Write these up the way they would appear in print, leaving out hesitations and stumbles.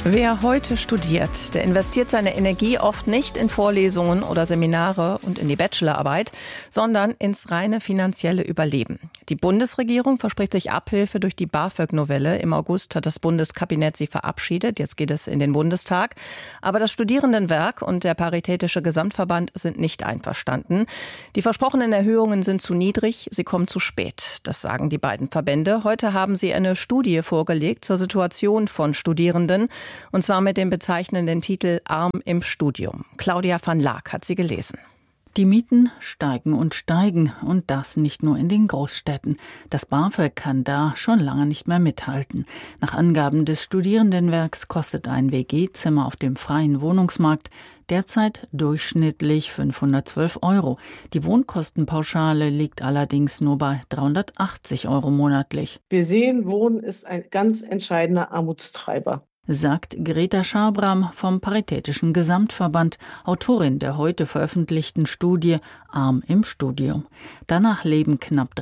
Wer heute studiert, der investiert seine Energie oft nicht in Vorlesungen oder Seminare und in die Bachelorarbeit, sondern ins reine finanzielle Überleben. Die Bundesregierung verspricht sich Abhilfe durch die BAföG-Novelle. Im August hat das Bundeskabinett sie verabschiedet. Jetzt geht es in den Bundestag. Aber das Studierendenwerk und der Paritätische Gesamtverband sind nicht einverstanden. Die versprochenen Erhöhungen sind zu niedrig, sie kommen zu spät. Das sagen die beiden Verbände. Heute haben sie eine Studie vorgelegt zur Situation von Studierenden. Und zwar mit dem bezeichnenden Titel Arm im Studium. Claudia van Laak hat sie gelesen. Die Mieten steigen und das nicht nur in den Großstädten. Das BAföG kann da schon lange nicht mehr mithalten. Nach Angaben des Studierendenwerks kostet ein WG-Zimmer auf dem freien Wohnungsmarkt derzeit durchschnittlich 512 €. Die Wohnkostenpauschale liegt allerdings nur bei 380 € monatlich. Wir sehen, Wohnen ist ein ganz entscheidender Armutstreiber, sagt Greta Schabram vom Paritätischen Gesamtverband, Autorin der heute veröffentlichten Studie Arm im Studium. Danach leben knapp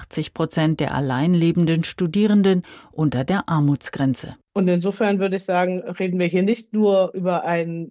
83% der allein lebenden Studierenden unter der Armutsgrenze. Und insofern würde ich sagen, reden wir hier nicht nur über ein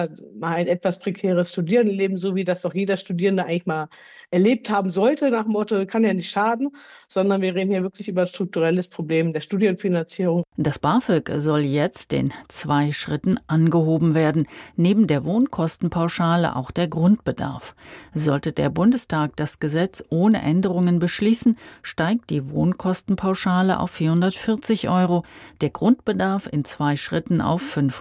etwas prekäres Studierendenleben, so wie das doch jeder Studierende eigentlich mal erlebt haben sollte, nach dem Motto, kann ja nicht schaden, sondern wir reden hier wirklich über ein strukturelles Problem der Studienfinanzierung. Das BAföG soll jetzt in 2 Schritten angehoben werden, neben der Wohnkostenpauschale auch der Grundbedarf. Sollte der Bundestag das Gesetz ohne Änderungen beschließen, steigt die Wohnkostenpauschale auf 440 €, der Grundbedarf in 2 Schritten auf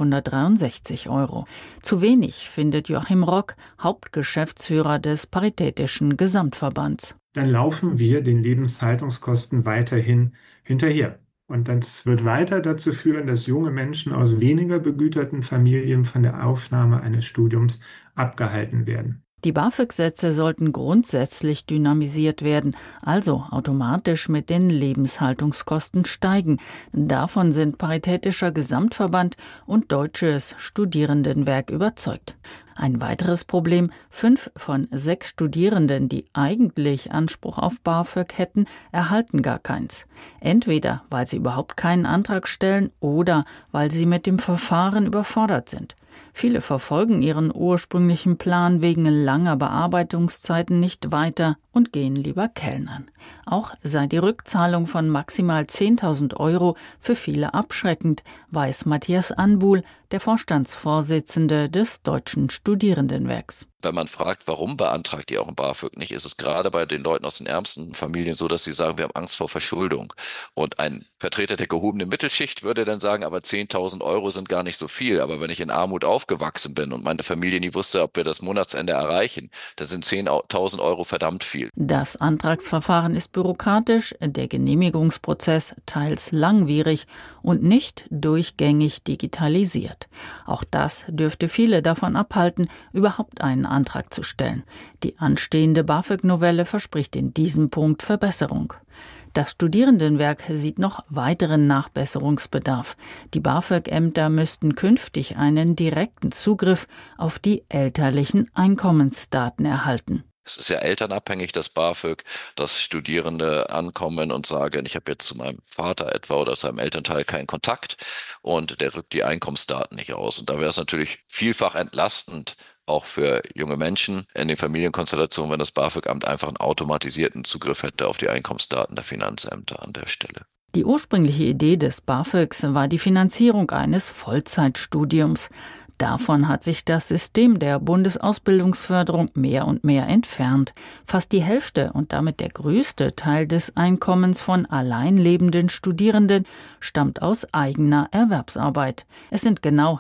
563 €. Zu wenig, findet Joachim Rock, Hauptgeschäftsführer des Paritätischen Gesamtverbands. Dann laufen wir den Lebenshaltungskosten weiterhin hinterher. Und das wird weiter dazu führen, dass junge Menschen aus weniger begüterten Familien von der Aufnahme eines Studiums abgehalten werden. Die BAföG-Sätze sollten grundsätzlich dynamisiert werden, also automatisch mit den Lebenshaltungskosten steigen. Davon sind Paritätischer Gesamtverband und Deutsches Studierendenwerk überzeugt. Ein weiteres Problem: 5 von 6 Studierenden, die eigentlich Anspruch auf BAföG hätten, erhalten gar keins. Entweder weil sie überhaupt keinen Antrag stellen oder weil sie mit dem Verfahren überfordert sind. Viele verfolgen ihren ursprünglichen Plan wegen langer Bearbeitungszeiten nicht weiter und gehen lieber kellnern. Auch sei die Rückzahlung von maximal 10.000 € für viele abschreckend, weiß Matthias Anbuhl, der Vorstandsvorsitzende des Deutschen Studierendenwerks. Wenn man fragt, warum beantragt ihr auch ein BAföG nicht, ist es gerade bei den Leuten aus den ärmsten Familien so, dass sie sagen, wir haben Angst vor Verschuldung. Und ein Vertreter der gehobenen Mittelschicht würde dann sagen, aber 10.000 € sind gar nicht so viel. Aber wenn ich in Armut aufgewachsen bin und meine Familie nie wusste, ob wir das Monatsende erreichen, dann sind 10.000 € verdammt viel. Das Antragsverfahren ist bürokratisch, der Genehmigungsprozess teils langwierig und nicht durchgängig digitalisiert. Auch das dürfte viele davon abhalten, überhaupt einen Antrag zu stellen. Die anstehende BAföG-Novelle verspricht in diesem Punkt Verbesserung. Das Studierendenwerk sieht noch weiteren Nachbesserungsbedarf. Die BAföG-Ämter müssten künftig einen direkten Zugriff auf die elterlichen Einkommensdaten erhalten. Es ist ja elternabhängig, das BAföG, dass Studierende ankommen und sagen, ich habe jetzt zu meinem Vater etwa oder zu einem Elternteil keinen Kontakt und der rückt die Einkommensdaten nicht aus. Und da wäre es natürlich vielfach entlastend, auch für junge Menschen in den Familienkonstellationen, wenn das BAföG-Amt einfach einen automatisierten Zugriff hätte auf die Einkommensdaten der Finanzämter an der Stelle. Die ursprüngliche Idee des BAföGs war die Finanzierung eines Vollzeitstudiums. Davon hat sich das System der Bundesausbildungsförderung mehr und mehr entfernt. Fast die Hälfte und damit der größte Teil des Einkommens von allein lebenden Studierenden stammt aus eigener Erwerbsarbeit. Es sind genau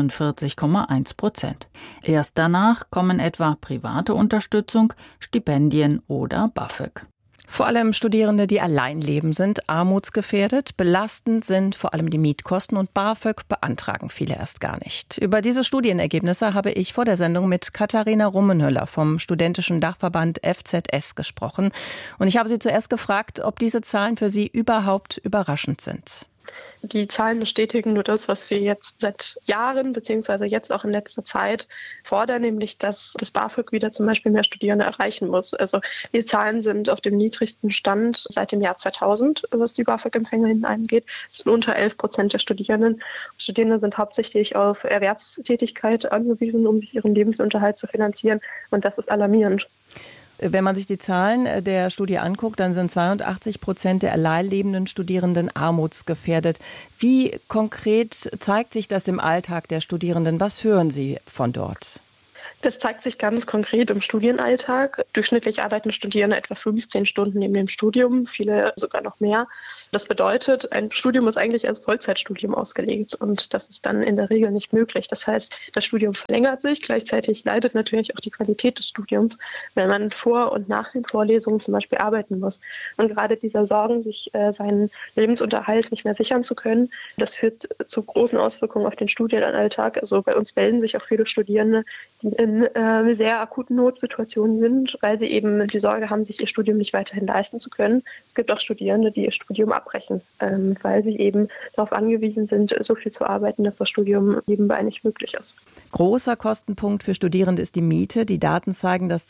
43,1%. Erst danach kommen etwa private Unterstützung, Stipendien oder BAföG. Vor allem Studierende, die allein leben, sind armutsgefährdet. Belastend sind vor allem die Mietkosten und BAföG beantragen viele erst gar nicht. Über diese Studienergebnisse habe ich vor der Sendung mit Katharina Rummenhöller vom studentischen Dachverband FZS gesprochen. Und ich habe sie zuerst gefragt, ob diese Zahlen für sie überhaupt überraschend sind. Die Zahlen bestätigen nur das, was wir jetzt seit Jahren beziehungsweise jetzt auch in letzter Zeit fordern, nämlich dass das BAföG wieder zum Beispiel mehr Studierende erreichen muss. Also die Zahlen sind auf dem niedrigsten Stand seit dem Jahr 2000, was die BAföG-EmpfängerInnen angeht. Es sind unter 11% der Studierenden. Studierende sind hauptsächlich auf Erwerbstätigkeit angewiesen, um sich ihren Lebensunterhalt zu finanzieren, und das ist alarmierend. Wenn man sich die Zahlen der Studie anguckt, dann sind 82% der allein lebenden Studierenden armutsgefährdet. Wie konkret zeigt sich das im Alltag der Studierenden? Was hören Sie von dort? Das zeigt sich ganz konkret im Studienalltag. Durchschnittlich arbeiten Studierende etwa 15 Stunden neben dem Studium, viele sogar noch mehr. Das bedeutet, ein Studium ist eigentlich als Vollzeitstudium ausgelegt und das ist dann in der Regel nicht möglich. Das heißt, das Studium verlängert sich, gleichzeitig leidet natürlich auch die Qualität des Studiums, wenn man vor und nach den Vorlesungen zum Beispiel arbeiten muss. Und gerade diese Sorgen, sich seinen Lebensunterhalt nicht mehr sichern zu können, das führt zu großen Auswirkungen auf den Studienalltag. Also bei uns melden sich auch viele Studierende, die in sehr akuten Notsituationen sind, weil sie eben die Sorge haben, sich ihr Studium nicht weiterhin leisten zu können. Es gibt auch Studierende, die ihr Studium abbrechen, weil sie eben darauf angewiesen sind, so viel zu arbeiten, dass das Studium nebenbei nicht möglich ist. Großer Kostenpunkt für Studierende ist die Miete. Die Daten zeigen, dass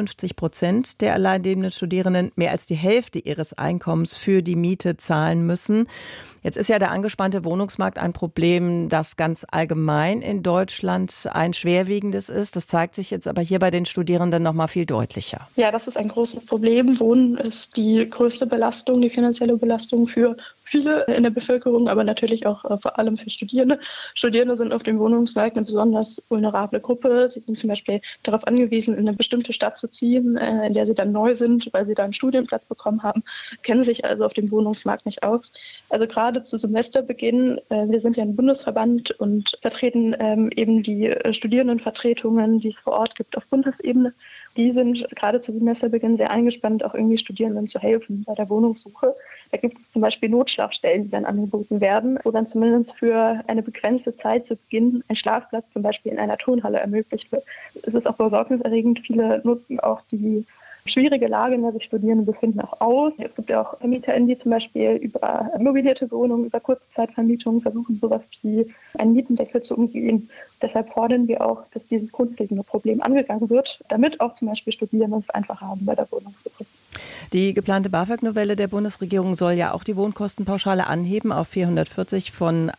52% der allein lebenden Studierenden mehr als die Hälfte ihres Einkommens für die Miete zahlen müssen. Jetzt ist ja der angespannte Wohnungsmarkt ein Problem, das ganz allgemein in Deutschland ein schwerwiegendes ist. Das zeigt sich jetzt aber hier bei den Studierenden noch mal viel deutlicher. Ja, das ist ein großes Problem. Wohnen ist die größte Belastung, die finanzielle Belastung für viele in der Bevölkerung, aber natürlich auch vor allem für Studierende. Studierende sind auf dem Wohnungsmarkt eine besonders vulnerable Gruppe. Sie sind zum Beispiel darauf angewiesen, in eine bestimmte Stadt zu ziehen, in der sie dann neu sind, weil sie da einen Studienplatz bekommen haben, kennen sich also auf dem Wohnungsmarkt nicht aus. Also gerade zu Semesterbeginn, wir sind ja ein Bundesverband und vertreten eben die Studierendenvertretungen, die es vor Ort gibt auf Bundesebene. Die sind gerade zu Semesterbeginn sehr eingespannt, auch irgendwie Studierenden zu helfen bei der Wohnungssuche. Da gibt es zum Beispiel Notschlafstellen, die dann angeboten werden, wo dann zumindest für eine begrenzte Zeit zu Beginn ein Schlafplatz zum Beispiel in einer Turnhalle ermöglicht wird. Es ist auch besorgniserregend. Viele nutzen auch die schwierige Lage, in der sich Studierende befinden, auch aus. Es gibt ja auch VermieterInnen, die zum Beispiel über mobilierte Wohnungen, über Kurzzeitvermietungen versuchen, sowas wie einen Mietendeckel zu umgehen. Deshalb fordern wir auch, dass dieses grundlegende Problem angegangen wird, damit auch zum Beispiel Studierende es einfach haben bei der Wohnungssuche. Die geplante BAföG-Novelle der Bundesregierung soll ja auch die Wohnkostenpauschale anheben auf 440 von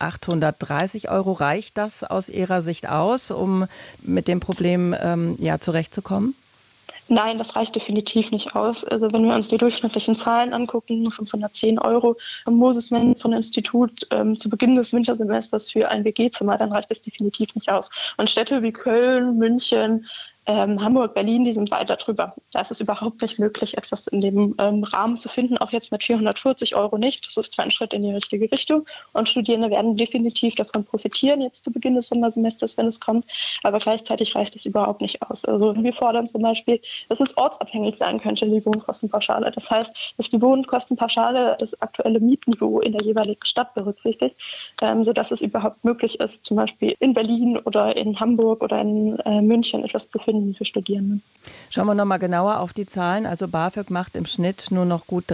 830 Euro. Reicht das aus Ihrer Sicht aus, um mit dem Problem zurechtzukommen? Nein, das reicht definitiv nicht aus. Also wenn wir uns die durchschnittlichen Zahlen angucken, 510 Euro vom Moses-Mendelssohn-Institut zu Beginn des Wintersemesters für ein WG-Zimmer, dann reicht das definitiv nicht aus. Und Städte wie Köln, München, Hamburg, Berlin, die sind weiter drüber. Da ist es überhaupt nicht möglich, etwas in dem Rahmen zu finden, auch jetzt mit 440 Euro nicht. Das ist zwar ein Schritt in die richtige Richtung und Studierende werden definitiv davon profitieren, jetzt zu Beginn des Sommersemesters, wenn es kommt, aber gleichzeitig reicht es überhaupt nicht aus. Also wir fordern zum Beispiel, dass es ortsabhängig sein könnte, die Wohnkostenpauschale. Das heißt, dass die Wohnkostenpauschale das aktuelle Mietniveau in der jeweiligen Stadt berücksichtigt, sodass es überhaupt möglich ist, zum Beispiel in Berlin oder in Hamburg oder in München etwas zu finden für Studierende. Schauen wir noch mal genauer auf die Zahlen. Also BAföG macht im Schnitt nur noch gut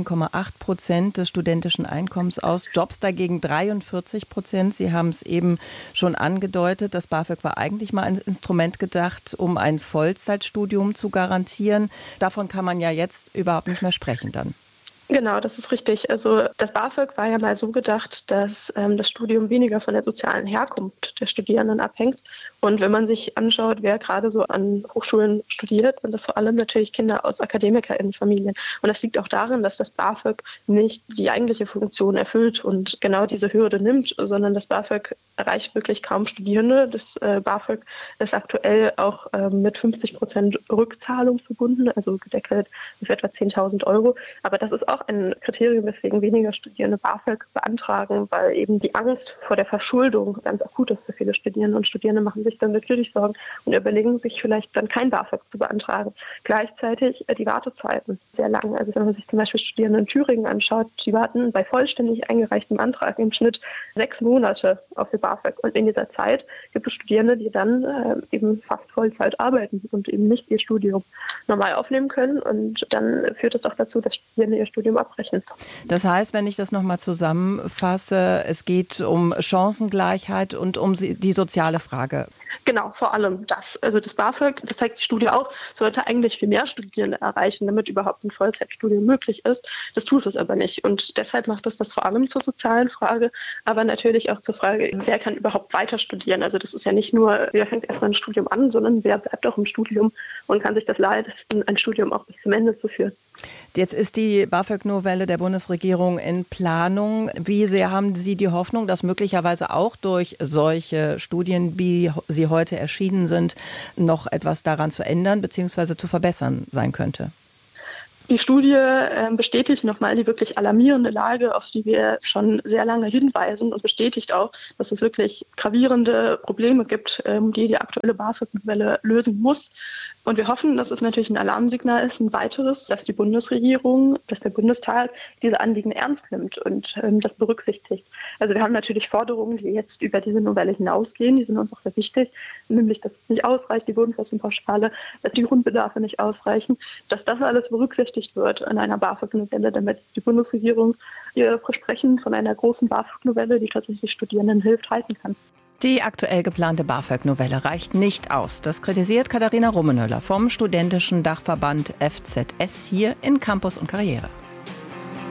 13,8% des studentischen Einkommens aus. Jobs dagegen 43%. Sie haben es eben schon angedeutet. Das BAföG war eigentlich mal ein Instrument gedacht, um ein Vollzeitstudium zu garantieren. Davon kann man ja jetzt überhaupt nicht mehr sprechen dann. Genau, das ist richtig. Also das BAföG war ja mal so gedacht, dass das Studium weniger von der sozialen Herkunft der Studierenden abhängt. Und wenn man sich anschaut, wer gerade so an Hochschulen studiert, sind das vor allem natürlich Kinder aus AkademikerInnenfamilien. Und das liegt auch darin, dass das BAföG nicht die eigentliche Funktion erfüllt und genau diese Hürde nimmt, sondern das BAföG erreicht wirklich kaum Studierende. Das BAföG ist aktuell auch mit 50% Rückzahlung verbunden, also gedeckelt auf etwa 10.000 Euro. Aber das ist auch ein Kriterium, weswegen weniger Studierende BAföG beantragen, weil eben die Angst vor der Verschuldung ganz akut ist für viele Studierende. Und Studierende machen sich dann natürlich Sorgen und überlegen sich vielleicht dann kein BAföG zu beantragen. Gleichzeitig die Wartezeiten sehr lang. Also wenn man sich zum Beispiel Studierende in Thüringen anschaut, die warten bei vollständig eingereichtem Antrag im Schnitt 6 Monate auf ihr BAföG. Und in dieser Zeit gibt es Studierende, die dann eben fast Vollzeit arbeiten und eben nicht ihr Studium normal aufnehmen können. Und dann führt es auch dazu, dass Studierende ihr Studium Studium abbrechen. Das heißt, wenn ich das nochmal zusammenfasse, es geht um Chancengleichheit und um die soziale Frage. Genau, vor allem das. Also das BAföG, das zeigt die Studie auch, sollte eigentlich viel mehr Studierende erreichen, damit überhaupt ein Vollzeitstudium möglich ist. Das tut es aber nicht. Und deshalb macht es das vor allem zur sozialen Frage, aber natürlich auch zur Frage, wer kann überhaupt weiter studieren. Also das ist ja nicht nur, wer fängt erstmal ein Studium an, sondern wer bleibt auch im Studium und kann sich das leisten, ein Studium auch bis zum Ende zu führen. Jetzt ist die BAföG-Novelle der Bundesregierung in Planung. Wie sehr haben Sie die Hoffnung, dass möglicherweise auch durch solche Studien, wie sie heute erschienen sind, noch etwas daran zu ändern bzw. zu verbessern sein könnte? Die Studie bestätigt nochmal die wirklich alarmierende Lage, auf die wir schon sehr lange hinweisen, und bestätigt auch, dass es wirklich gravierende Probleme gibt, die die aktuelle BAföG-Novelle lösen muss. Und wir hoffen, dass es natürlich ein Alarmsignal ist, ein weiteres, dass die Bundesregierung, dass der Bundestag diese Anliegen ernst nimmt und das berücksichtigt. Also wir haben natürlich Forderungen, die jetzt über diese Novelle hinausgehen, die sind uns auch sehr wichtig, nämlich, dass es nicht ausreicht, die Bodenkostenpauschale, dass die Grundbedarfe nicht ausreichen, dass das alles berücksichtigt wird in einer BAföG-Novelle, damit die Bundesregierung ihr Versprechen von einer großen BAföG-Novelle, die tatsächlich Studierenden hilft, halten kann. Die aktuell geplante BAföG-Novelle reicht nicht aus. Das kritisiert Katharina Rummenöller vom studentischen Dachverband FZS hier in Campus und Karriere.